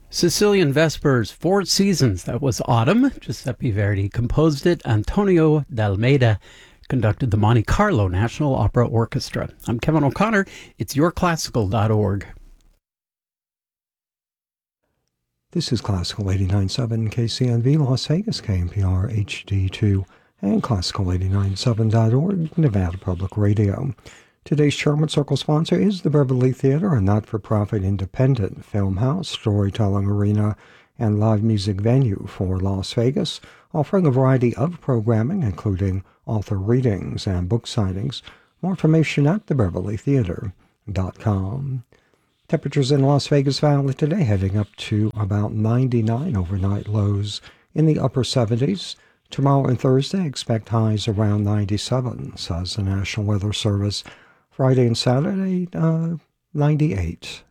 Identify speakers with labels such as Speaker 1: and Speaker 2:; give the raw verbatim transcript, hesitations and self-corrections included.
Speaker 1: Sicilian Vespers, Four Seasons. That was Autumn. Giuseppe Verdi composed it. Antonio D'Almeida conducted the Monte Carlo National Opera Orchestra. I'm Kevin O'Connor. It's your classical dot org.
Speaker 2: This is Classical eighty-nine point seven K C N V Las Vegas, K N P R H D two, and Classical eighty-nine point seven dot org, Nevada Public Radio. Today's Sherman Circle sponsor is the Beverly Theater, a not-for-profit independent film house, storytelling arena, and live music venue for Las Vegas, offering a variety of programming, including author readings and book signings. More information at the beverly theater dot com. Temperatures in Las Vegas Valley today heading up to about ninety-nine, overnight lows in the upper seventies. Tomorrow and Thursday, expect highs around ninety-seven, says the National Weather Service. Friday and Saturday, uh, ninety-eight.